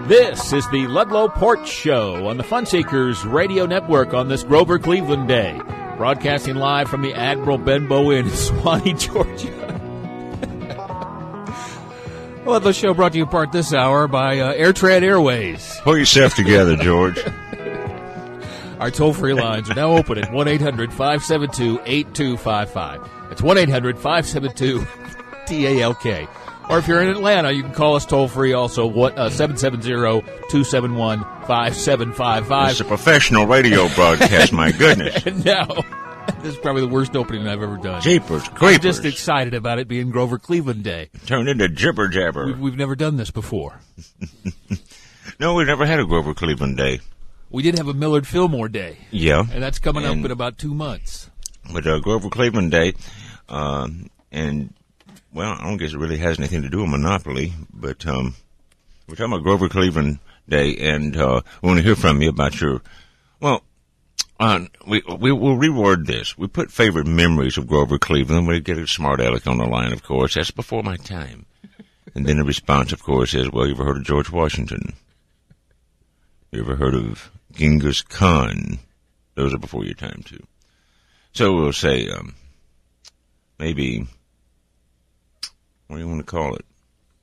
This is the Ludlow Porch Show on the Funseekers Radio Network on this Grover Cleveland Day. Broadcasting live from the Admiral Benbow Inn in Swanee, Georgia. Ludlow Show brought to you in part this hour by AirTran Airways. Pull yourself together, George. Our toll-free lines are now open at 1-800-572-8255. That's 1-800-572-TALK. Or if you're in Atlanta, you can call us toll-free also, 770-271-5755. It's a professional radio broadcast, my goodness. No, this is probably the worst opening I've ever done. Jeepers, creepers. I'm just excited about it being Grover Cleveland Day. Turned into jibber-jabber. We've never done this before. No, we've never had a Grover Cleveland Day. We did have a Millard Fillmore Day. Yeah. And that's coming up in about 2 months. But Grover Cleveland Day, and... well, I don't guess it really has anything to do with Monopoly, but we're talking about Grover Cleveland Day, and we want to hear from you about your, well, we'll reword this. We put favorite memories of Grover Cleveland. We get a smart aleck on the line, of course. That's before my time. And then the response, of course, is, well, you ever heard of George Washington? You ever heard of Genghis Khan? Those are before your time, too. So we'll say, maybe... what do you want to call it?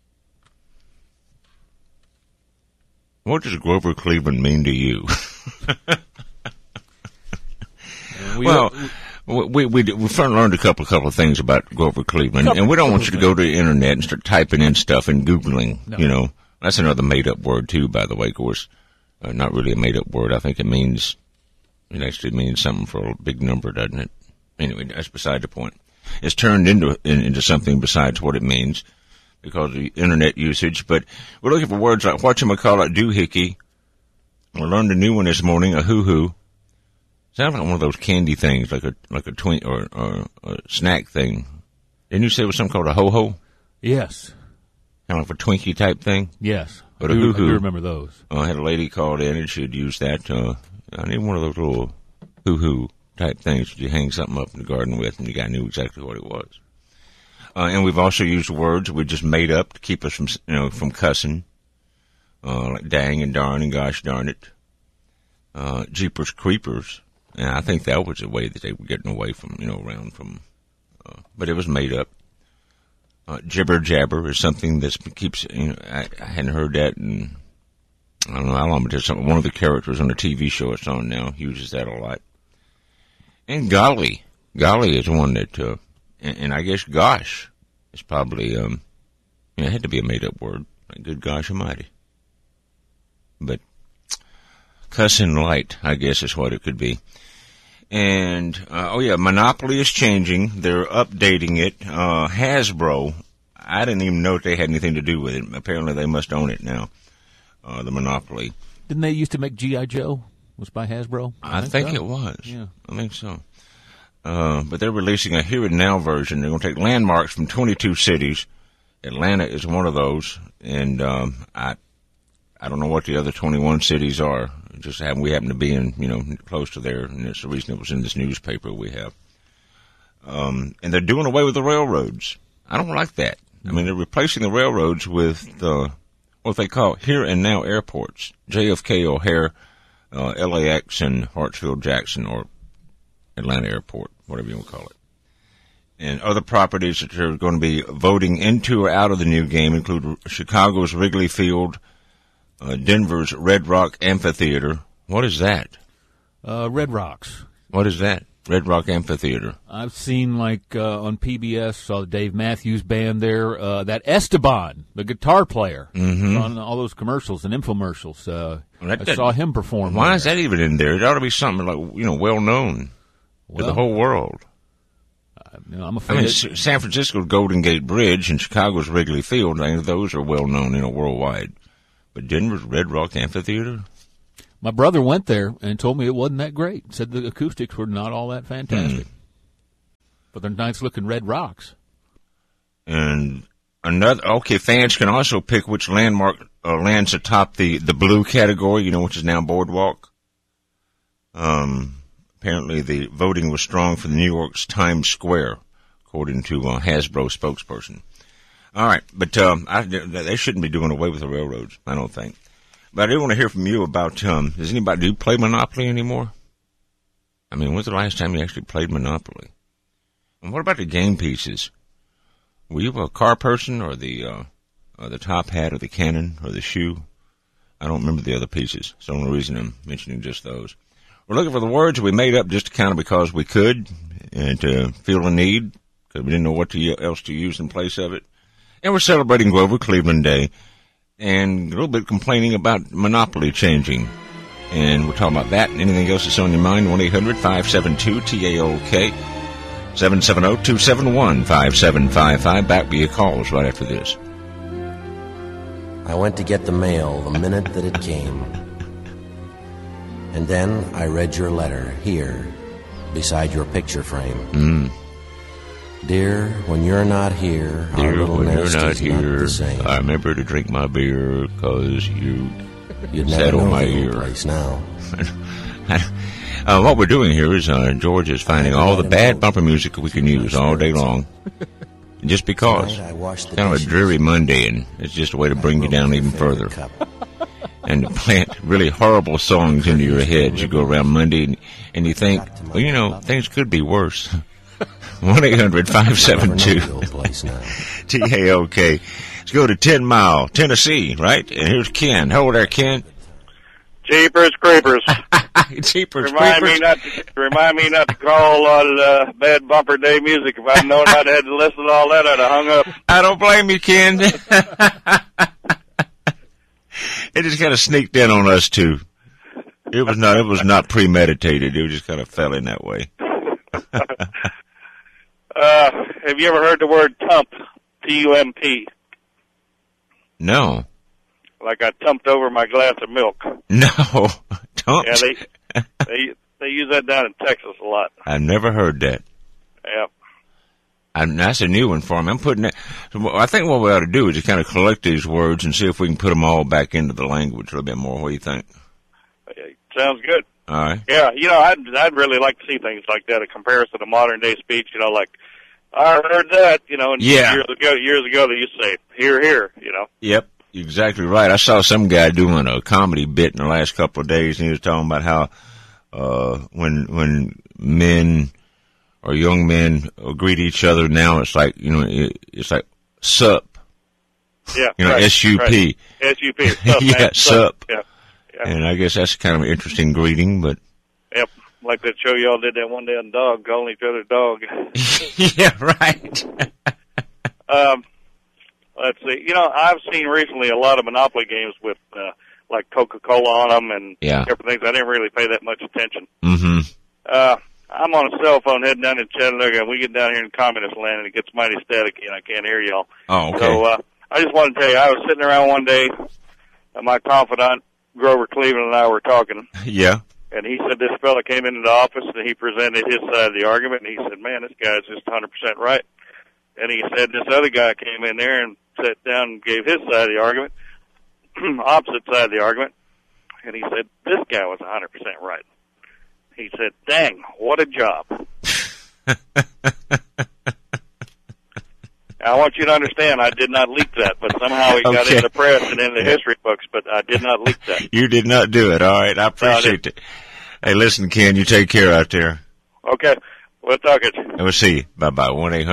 What does Grover Cleveland mean to you? We learned a couple of things about Grover Cleveland, and we don't want you to go to the internet and start typing in stuff and Googling. No. You know, that's another made-up word, too, by the way. Of course, not really a made-up word. I think it actually means something for a big number, doesn't it? Anyway, that's beside the point. It's turned into something besides what it means because of the internet usage. But we're looking for words like whatchamacallit, doohickey. We learned a new one this morning, a hoo-hoo. Sounds like one of those candy things, like a twink or a snack thing. Didn't you say it was something called a ho-ho? Yes. Kind of like a Twinkie type thing? Yes. But a hoo-hoo. I do remember those. I had a lady called in and she'd use that. I need one of those little hoo-hoo type things you hang something up in the garden with, and the guy knew exactly what it was. And we've also used words we just made up to keep us from cussing, like dang and darn and gosh darn it, jeepers creepers. And I think that was the way that they were getting away from, around from, but it was made up. Jibber jabber is something that keeps, I hadn't heard that in, I don't know how long, but there's one of the characters on the TV show it's on now uses that a lot. And golly is one that, and I guess gosh is probably, it had to be a made-up word, like good gosh almighty. But cussing light, I guess, is what it could be. And, Monopoly is changing. They're updating it. Hasbro, I didn't even know if they had anything to do with it. Apparently they must own it now, the Monopoly. Didn't they used to make G.I. Joe? Was by Hasbro? I think it was. Yeah. I think so. But they're releasing a Here and Now version. They're going to take landmarks from 22 cities. Atlanta is one of those. And I don't know what the other 21 cities are. We happen to be in, close to there. And that's the reason it was in this newspaper we have. And they're doing away with the railroads. I don't like that. I mean, they're replacing the railroads with what they call Here and Now airports. JFK, O'Hare, LAX, and Hartsfield-Jackson, or Atlanta Airport, whatever you want to call it. And other properties that are going to be voting into or out of the new game include Chicago's Wrigley Field, Denver's Red Rock Amphitheater. What is that? Red Rocks. What is that? Red Rock Amphitheater. I've seen, on PBS, saw the Dave Matthews Band there, that Esteban, the guitar player, on all those commercials and infomercials. I saw him perform. Why is that even in there? It ought to be something well known to the whole world. I'm afraid San Francisco's Golden Gate Bridge and Chicago's Wrigley Field, those are well known, worldwide. But Denver's Red Rock Amphitheater? My brother went there and told me it wasn't that great. Said the acoustics were not all that fantastic. But they're nice-looking red rocks. And fans can also pick which landmark lands atop the blue category, which is now Boardwalk. Apparently the voting was strong for the New York's Times Square, according to Hasbro spokesperson. All right, but they shouldn't be doing away with the railroads, I don't think. But I do want to hear from you about, does anybody do play Monopoly anymore? I mean, when's the last time you actually played Monopoly? And what about the game pieces? Were you a car person or the top hat or the cannon or the shoe? I don't remember the other pieces. It's the only reason I'm mentioning just those. We're looking for the words we made up just kind of because we could and to feel the need because we didn't know what else to use in place of it. And we're celebrating Grover Cleveland Day and a little bit complaining about Monopoly changing. And we're talking about that and anything else that's on your mind. 1-800-572-TAOK. 770-271-5755. Back with your calls right after this. I went to get the mail the minute that it came. And then I read your letter here, beside your picture frame. Dear, when you're not here, our little nest is not the same. I remember to drink my beer because you'd never know my the ear. Place now. What we're doing here is George is finding all the bad bumper music we can use all day long. Just because. Kind of a dreary Monday, and it's just a way to bring you down even further. And to plant really horrible songs into your head as you go around Monday, and you think, well, you know, things could be worse. 1-800-572-TAOK. Let's go to 10 Mile, Tennessee, right? And here's Ken. Hello there, Ken. Jeepers creepers. Jeepers Remind creepers. me not to call on bad bumper day music. If I'd known I'd had to listen to all that, I'd have hung up. I don't blame you, Ken. It just kind of sneaked in on us too. It was not premeditated. It just kind of fell in that way. Have you ever heard the word tump? T-U-M-P. No. Like I tumped over my glass of milk. No. Don't. Yeah, they use that down in Texas a lot. I've never heard that. Yep. That's a new one for me. I'm putting that. I think what we ought to do is just kind of collect these words and see if we can put them all back into the language a little bit more. What do you think? Sounds good. All right. Yeah, you know, I'd really like to see things like that, a comparison to modern day speech. You know, like I heard that. You know, and years ago they used to say "hear, hear." You know. Yep. Exactly right. I saw some guy doing a comedy bit in the last couple of days, and he was talking about how when men or young men greet each other now, it's like, you know, it's like sup. Yeah. You know, right, SUP. Right. SUP. Sup, yeah, man. sup. Yeah. And I guess that's kind of an interesting greeting, but. Yep. Like that show y'all did that one day on dog, calling each other dog. Yeah, right. Let's see. You know, I've seen recently a lot of Monopoly games with, like Coca-Cola on them and different things. I didn't really pay that much attention. Mm-hmm. I'm on a cell phone heading down to Chattanooga, and we get down here in communist land, and it gets mighty staticky, and I can't hear y'all. Oh, okay. So, I just wanted to tell you, I was sitting around one day, and my confidant, Grover Cleveland, and I were talking. Yeah. And he said this fella came into the office, and he presented his side of the argument, and he said, man, this guy's just 100% right. And he said this other guy came in there and sat down and gave his side of the argument, opposite side of the argument, and he said this guy was 100% right. He said, dang, what a job. I want you to understand, I did not leak that, but somehow it got in the press and in the history books, but I did not leak that. You did not do it. All right, I appreciate it. Hey, listen, Ken, you take care out there. Okay, we'll talk it. And we'll see you. Bye-bye.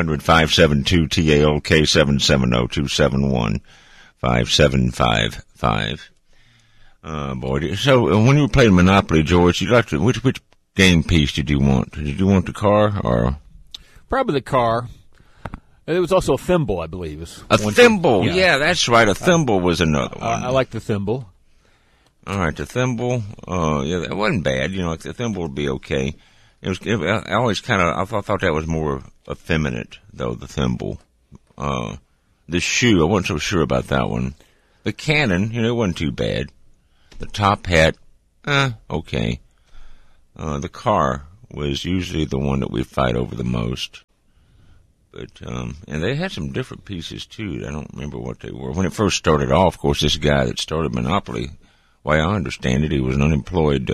1-800-572-TAOK, 770-271-5755. Boy. So when you were playing Monopoly, George, you like to, which game piece did you want? Did you want the car or? Probably the car. There was also a thimble, I believe. A thimble, yeah, that's right. A thimble was another one. I like the thimble. All right, the thimble. Yeah, that wasn't bad. You know, the thimble would be okay. I always kind of, I thought that was more effeminate, though, the thimble. The shoe, I wasn't so sure about that one. The cannon, you know, it wasn't too bad. The top hat, okay. The car was usually the one that we fight over the most. But, and they had some different pieces, too. I don't remember what they were. When it first started off, of course, this guy that started Monopoly, way I understand it, he was an unemployed,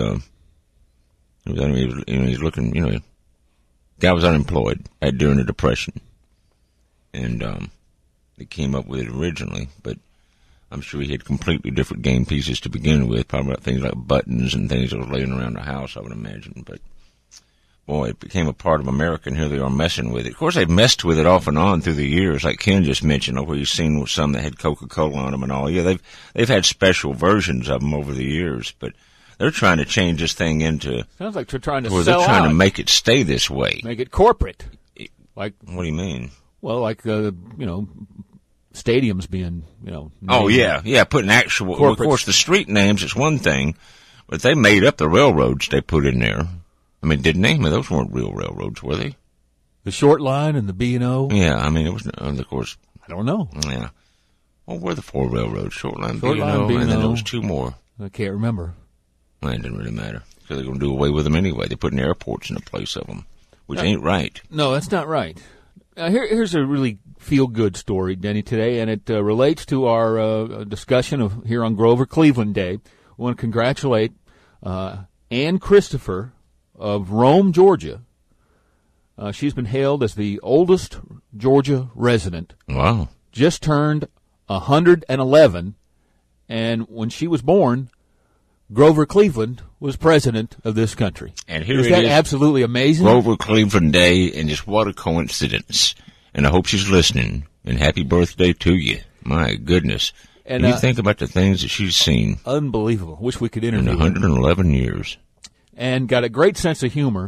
he's looking, you know, guy was unemployed during the Depression. And, they came up with it originally. But, I'm sure he had completely different game pieces to begin with, probably about things like buttons and things that were laying around the house, I would imagine. But, boy, it became a part of America, and here they are messing with it. Of course, they've messed with it off and on through the years, like Ken just mentioned, where you've seen some that had Coca-Cola on them and all. Yeah, they've had special versions of them over the years, but they're trying to change this thing into... Sounds like they're trying to sell they're trying out. To make it stay this way. Make it corporate. Like, what do you mean? Well, like, stadiums being, Oh, yeah, putting actual... Well, of course, the street names is one thing, but they made up the railroads they put in there. I mean, didn't they? I mean, those weren't real railroads, were they? The Short Line and the B&O? Yeah, I mean, it was, of course... I don't know. Yeah. What were the 4 railroads? Short Line, B&O, and then there was 2 more. I can't remember. Well, it didn't really matter. So they're going to do away with them anyway. They're putting airports in the place of them, which ain't right. No, that's not right. Here's a really feel-good story, Denny, today, and it relates to our discussion of here on Grover Cleveland Day. We want to congratulate Ann Christopher of Rome, Georgia. She's been hailed as the oldest Georgia resident. Wow. Just turned 111, and when she was born, Grover Cleveland was president of this country. And here is that absolutely amazing? Grover Cleveland Day, and just what a coincidence. And I hope she's listening. And happy birthday to you. My goodness. And you think about the things that she's seen. Unbelievable. Wish we could interview her. In 111 years. And got a great sense of humor.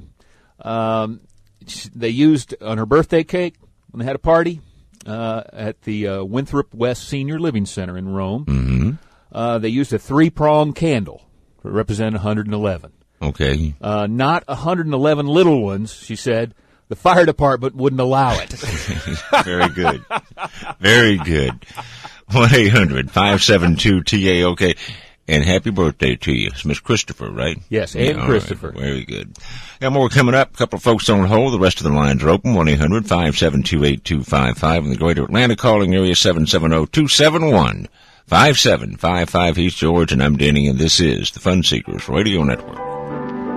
They used, on her birthday cake, when they had a party, at the Winthrop West Senior Living Center in Rome, they used a 3-pronged candle. Represent 111. Okay. Not 111 little ones, she said. The fire department wouldn't allow it. Very good. Very good. 1-800-572-TAOK. And happy birthday to you. It's Miss Christopher, right? Yes, Ann Christopher. Right. Very good. Got more coming up. A couple of folks on hold. The rest of the lines are open. 1-800-572-8255. In the greater Atlanta calling area, 770-271. 5755. He's George, and I'm Denny, and this is the Fun Seekers Radio Network.